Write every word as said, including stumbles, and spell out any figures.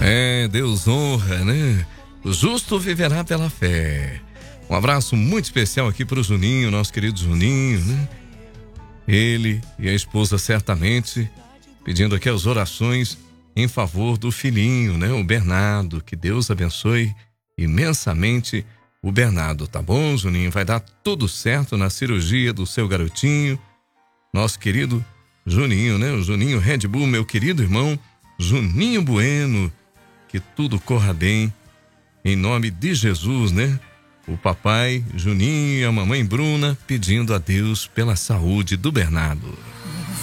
É, Deus honra, né? O justo viverá pela fé. Um abraço muito especial aqui pro Juninho, nosso querido Juninho, né? Ele e a esposa certamente pedindo aqui as orações em favor do filhinho, né? O Bernardo, que Deus abençoe imensamente o Bernardo, tá bom, Juninho? Vai dar tudo certo na cirurgia do seu garotinho, nosso querido Juninho, né? O Juninho Red Bull, meu querido irmão Juninho Bueno, que tudo corra bem, em nome de Jesus, né? O papai Juninho e a mamãe Bruna pedindo a Deus pela saúde do Bernardo.